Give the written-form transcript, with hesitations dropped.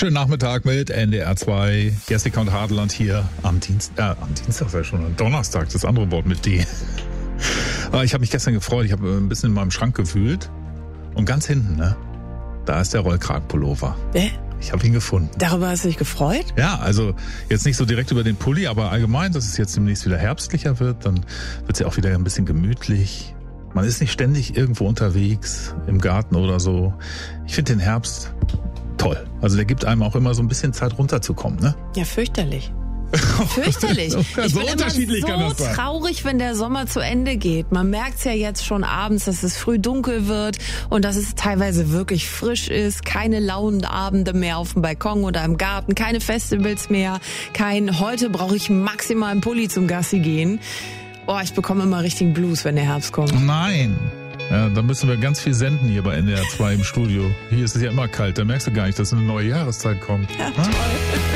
Schönen Nachmittag mit NDR 2. Jessica und Hadeland hier am Dienstag sei schon, am Donnerstag, das andere Wort mit D. Ich habe mich gestern gefreut, ich habe ein bisschen in meinem Schrank gewühlt und ganz hinten, ne, da ist der Rollkragenpullover. Ich habe ihn gefunden. Darüber hast du dich gefreut? Ja, also jetzt nicht so direkt über den Pulli, aber allgemein, dass es jetzt demnächst wieder herbstlicher wird, dann wird es ja auch wieder ein bisschen gemütlich. Man ist nicht ständig irgendwo unterwegs, im Garten oder so. Ich finde den Herbst toll. Also der gibt einem auch immer so ein bisschen Zeit runterzukommen, ne? Ja, fürchterlich. Fürchterlich. Ich So bin unterschiedlich kann immer das so sein. traurig, wenn der Sommer zu Ende geht. Man merkt es ja jetzt schon abends, dass es früh dunkel wird und dass es teilweise wirklich frisch ist. Keine lauen Abende mehr auf dem Balkon oder im Garten, keine Festivals mehr, heute brauche ich maximal einen Pulli zum Gassi gehen. Oh, ich bekomme immer richtigen Blues, wenn der Herbst kommt. Nein. Ja, dann müssen wir ganz viel senden hier bei NDR 2 im Studio. Hier ist es ja immer kalt, da merkst du gar nicht, dass eine neue Jahreszeit kommt. Ja, toll.